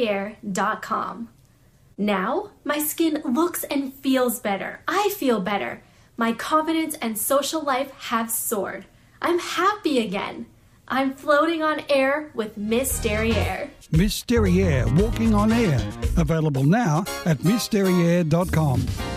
MissDerriere.com. Now, my skin looks and feels better. I feel better. My confidence and social life have soared. I'm happy again. I'm floating on air with Miss Derriere. Miss Derriere, walking on air. Available now at MissDerriere.com.